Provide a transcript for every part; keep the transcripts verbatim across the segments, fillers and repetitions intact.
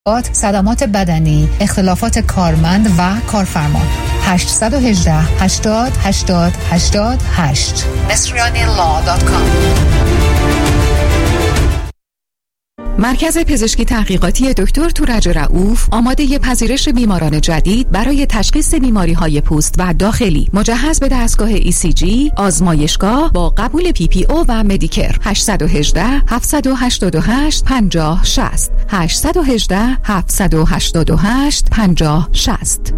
صدمات بدنی، اختلافات کارمند و کارفرما. هشت یک هشت هشتاد هشتاد هشتاد هشت مصریانی لا دات کام. مرکز پزشکی تحقیقاتی دکتر تورج رؤوف آماده پذیرش بیماران جدید برای تشخیص بیماری‌های پوست و داخلی، مجهز به دستگاه ای سی جی، آزمایشگاه با قبول پی پی او و مدیکر. هشت یک هشت هفت هشت هشت پنجاه شصت هشت یک هشت هفت هشت هشت پنجاه شصت.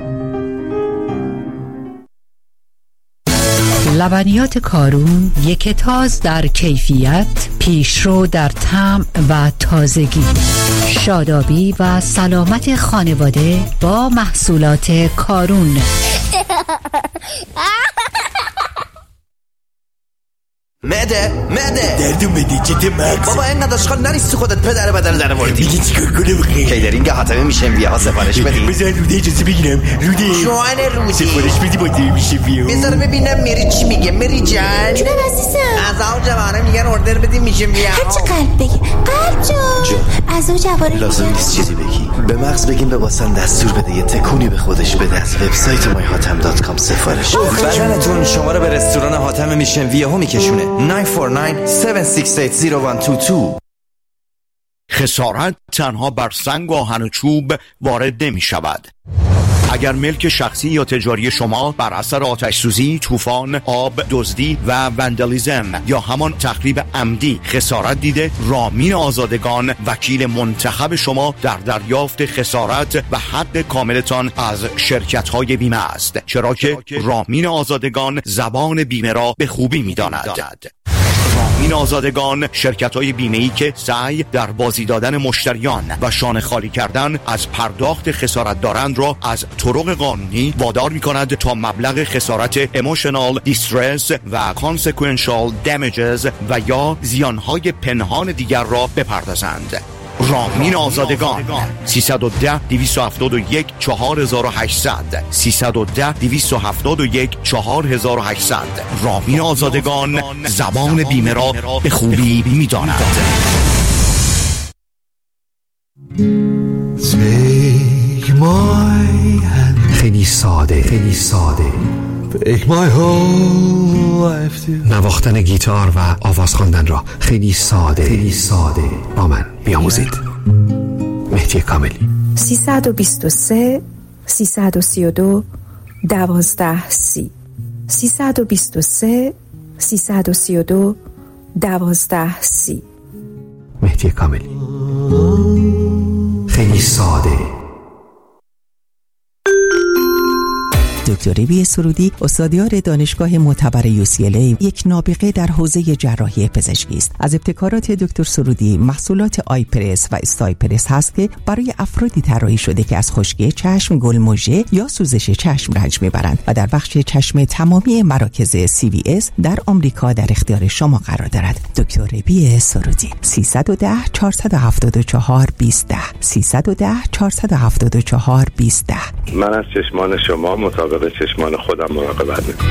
لبنیات کارون، یک تاز در کیفیت، پیشرو در طعم و تازگی. شادابی و سلامت خانواده با محصولات کارون. مده مده دردون بدی جده مغز بابا اینقدر اشغال نریستی خودت پدر بدن در وردی. میگی چیکار کنم بخیر؟ کیدرینگ حاتمی میشه ویه ها سفارش بدی. بذار روده اجازه بگیرم. روده جوان رودی سفارش بدی با دیو میشه ویه. بذار ببینم میری چی میگه. میری جان جونم عزیزم. از اون جوانه میگن اردر بدی میشه ویه. هرچی قلب بگی. قلب جان از اون جوانه لازم نیست چیزی بگی. به مغز بگیم به واسن دستور بده یه تکونی به خودش بده. از وبسایت مای هاتم دات کام سفارش بدنتون شما رو به رستوران حاتم میشن ویه ها میکشونه. نه چهار نه هفت شش هشت صفر یک دو دو. خسارت تنها بر سنگ و آهن و چوب وارد نمی شود. اگر ملک شخصی یا تجاری شما بر اثر آتش سوزی، طوفان، آب، دزدی و وندالیزم یا همان تخریب عمدی خسارت دیده، رامین آزادگان وکیل منتخب شما در دریافت خسارت و حق کاملتان از شرکت‌های بیمه است، چرا که رامین آزادگان زبان بیمه را به خوبی می‌داند. رامین آزادگان شرکت‌های بیمه‌ای که سعی در بازی دادن مشتریان و شانه خالی کردن از پرداخت خسارت دارند را از طرق قانونی وادار می‌کند تا مبلغ خسارت emotional distress و consequential damages و یا زیانهای پنهان دیگر را بپردازند. رامین آزادگان سیصد و ده دویست و هفتاد و یک چهار هزار و هشتصد سیصد و ده دویست و هفتاد و یک چهار هزار و هشتصد. رامین آزادگان زبان بیمه را به خوبی می‌داند. خیلی ساده خیلی ساده نواختن گیتار و آواز خواندن را خیلی ساده خیلی ساده با من بیاموزید. مهدی کاملی. سیصد و بیست و سه سیصد و سی و دو دوازده سی سیصد و بیست و سه سیصد و سی و دو دوازده سی. مهدی کاملی. خیلی ساده. دکتر ربی سرودی استادیار دانشگاه معتبر یو سی ال ای یک نابغه در حوزه جراحی پزشکی است. از ابتکارات دکتر سرودی محصولات آی پرس و استای پرس هست که برای افرادی طراحی شده که از خشکی چشم، گلمژه یا سوزش چشم رنج میبرند و در بخش چشم تمامی مراکز سی وی اس در آمریکا در اختیار شما قرار دارد. دکتر ربی سرودی. سیصد و ده چهارصد و هفتاد و چهار بیست ده سیصد و ده چهارصد و هفتاد و چهار بیست ده. من از چشمان شما مطابق به چشمان خودم مراقبت میکنم.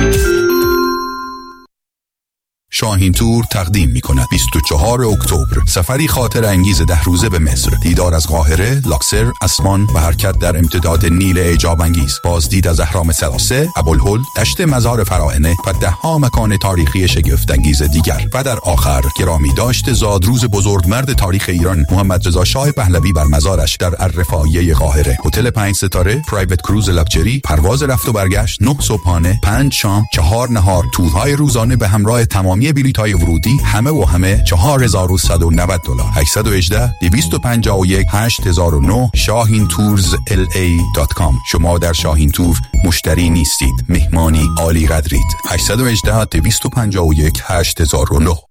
شاهین تور تقدیم می‌کند بیست و چهارم اکتبر سفری خاطر انگیز ده روزه به مصر. دیدار از قاهره، لاکسر، اسوان و حرکت در امتداد نیل اعجاب انگیز. بازدید از اهرام ثلاثه، ابوالهول، دشت مزار فراعنه و ده ها مکان تاریخی شگفت انگیز دیگر. و در آخر گرامی داشت زادروز بزرگمرد تاریخ ایران محمد رضا شاه پهلوی بر مزارش در الرفاعیه قاهره. هتل پنج ستاره، پرایوت کروز لاکچری، پرواز رفت و برگشت، نه صبحانه، پنج شام، چهار نهار، تورهای روزانه به همراه تمامی بلیط‌های ورودی، همه و همه چهار هزار و صد و نود دلار. هشت یک هشت دویست و پنجاه و یک هشت هزار و نه شاهین تورز ال ای دات کام. شما در شاهین تور مشتری نیستید، مهمانی عالی قدرید. هشت یک هشت دویست و پنجاه و یک هشت هزار و نه.